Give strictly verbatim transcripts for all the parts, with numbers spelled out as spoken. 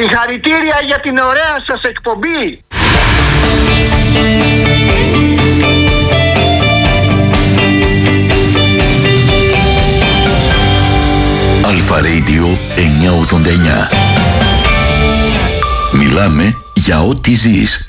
Συγχαρητήρια για την ωραία σας εκπομπή. Αλφα Radio εννιακόσια ογδόντα εννιά. Μιλάμε για ό,τι ζεις.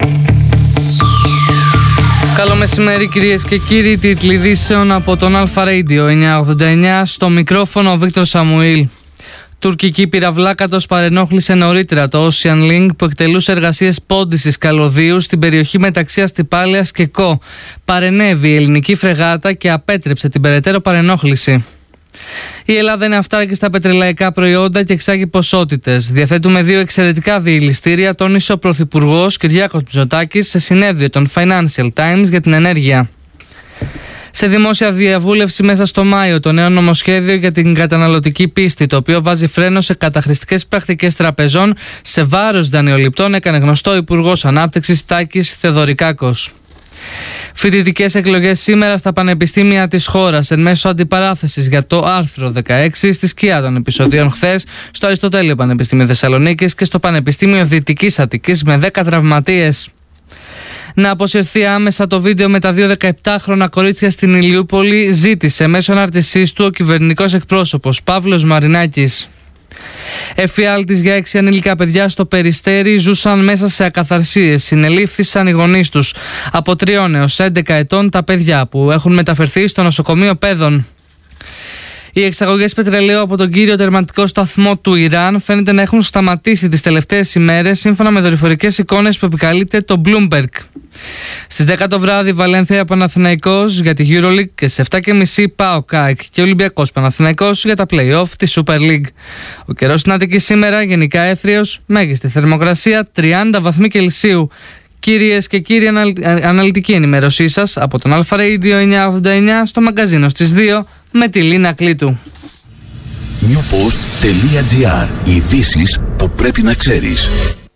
Καλό μεσημέρι κυρίες και κύριοι, τίτλοι ειδήσεων από τον Αλφα Radio εννιακόσια ογδόντα εννιά, στο μικρόφωνο ο Βίκτορ Σαμουήλ. Τουρκική πυραυλάκατος παρενόχλησε νωρίτερα το Ocean Link που εκτελούσε εργασίες πόντισης καλωδίου στην περιοχή μεταξύ Αστυπάλαιας και Κο. Παρενέβη η ελληνική φρεγάτα και απέτρεψε την περαιτέρω παρενόχληση. Η Ελλάδα είναι αυτάρκη στα πετρελαϊκά προϊόντα και εξάγει ποσότητες. Διαθέτουμε δύο εξαιρετικά διελιστήρια, τόνισε ο Πρωθυπουργός Κυριάκος Μητσοτάκης σε συνέδριο των Financial Times για την ενέργεια. Σε δημόσια διαβούλευση μέσα στο Μάιο, το νέο νομοσχέδιο για την καταναλωτική πίστη, το οποίο βάζει φρένο σε καταχρηστικές πρακτικές τραπεζών σε βάρος δανειοληπτών, έκανε γνωστό ο Υπουργός Ανάπτυξης Τάκης Θεοδωρικάκος. Φοιτητικές εκλογές σήμερα στα πανεπιστήμια της χώρας, εν μέσω αντιπαράθεσης για το άρθρο δεκαέξι στη σκιά των επεισοδίων χθες στο Αριστοτέλειο Πανεπιστήμιο Θεσσαλονίκης και στο Πανεπιστήμιο Δυτικής Αττικής με δέκα τραυματίες. Να αποσυρθεί άμεσα το βίντεο με τα δύο δεκαεπτάχρονα κορίτσια στην Ηλιούπολη, ζήτησε μέσω ανάρτησής του ο κυβερνητικός εκπρόσωπος Παύλος Μαρινάκης. Εφιάλτης για έξι ανήλικα παιδιά στο Περιστέρι ζούσαν μέσα σε ακαθαρσίες. Συνελήφθησαν οι γονείς τους. Από τριών έως έντεκα ετών τα παιδιά που έχουν μεταφερθεί στο νοσοκομείο Πέδων. Οι εξαγωγές πετρελαίου από τον κύριο τερματικό σταθμό του Ιράν φαίνεται να έχουν σταματήσει τις τελευταίες ημέρες, σύμφωνα με δορυφορικές εικόνες που επικαλείται το Bloomberg. Στις δέκα το βράδυ Βαλένθια Παναθηναϊκός για τη EuroLeague και στις επτά και μισή ΠΑΟΚ ΑΕΚ και Ολυμπιακός Παναθηναϊκός για τα play-off της Super League. Ο καιρός στην Αττική σήμερα γενικά έθριος, μέγιστη θερμοκρασία τριάντα βαθμοί Κελσίου. Κυρίες και κύριοι, αναλυτική ενημέρωσή σας από τον Αλφα Radio εννιακόσια ογδόντα εννιά στο μαγκαζίνο στις δύο με τη Λίνα Κλήτου. newpost τελεία gr. Ειδήσεις που πρέπει να ξέρεις.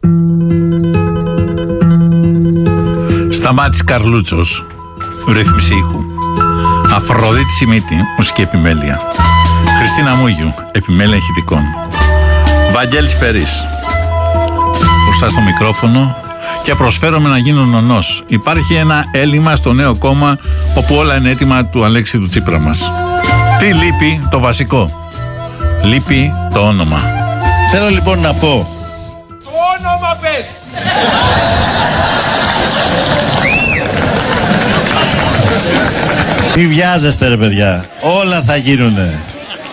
Σταμάτης Καρλούτσος, ρύθμιση ήχου. Αφροδίτη Σιμίτη, μουσική επιμέλεια. Χριστίνα Μούγιου, επιμέλεια ηχητικών. Βαγγέλης Περής, μπροστά στο μικρόφωνο και προσφέρομαι να γίνω νονός. Υπάρχει ένα έλλειμμα στο νέο κόμμα όπου όλα είναι έτοιμα του Αλέξη του Τσίπρα μας. Τι λείπει? Το βασικό. Λείπει το όνομα. Θέλω λοιπόν να πω. Το όνομα πες! Μη βιάζεστε ρε παιδιά. Όλα θα γίνουνε.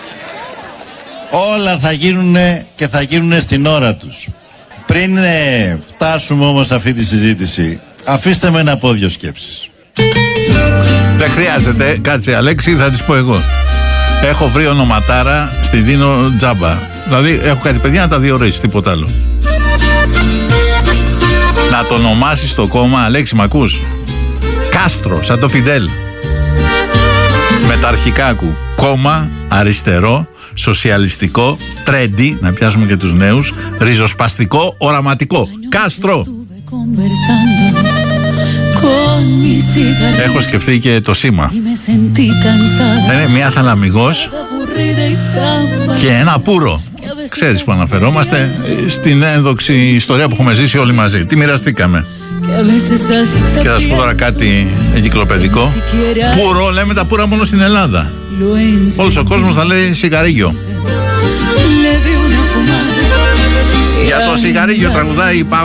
Όλα θα γίνουνε και θα γίνουνε στην ώρα τους. Πριν ε, φτάσουμε όμως σε αυτή τη συζήτηση, αφήστε με να πω δύο σκέψεις. Δεν χρειάζεται, κάτσε Αλέξη, θα τις πω εγώ. Έχω βρει ονοματάρα, στη δίνω τζάμπα. Δηλαδή έχω κάτι παιδιά να τα διορίσεις, τίποτα άλλο. Να το ονομάσεις το κόμμα, Αλέξη μ' ακούς? Κάστρο, σαν το Φιντέλ. Με τα αρχικά ακού. Κόμμα, αριστερό, σοσιαλιστικό, τρέντι, να πιάσουμε και τους νέους, ριζοσπαστικό, οραματικό. Κάστρο. Έχω σκεφτεί και το σήμα. Είναι μια θαλαμιγός και ένα πουρο. Ξέρεις που αναφερόμαστε, στην ένδοξη ιστορία που έχουμε ζήσει όλοι μαζί. Τι μοιραστήκαμε. Και θα σου πω τώρα κάτι εγκυκλοπαιδικό. Πουρο, λέμε τα πουρα μόνο στην Ελλάδα. Όλος ο κόσμος θα λέει σιγαρίγιο. Για το σιγαρίγιο τραγουδάει η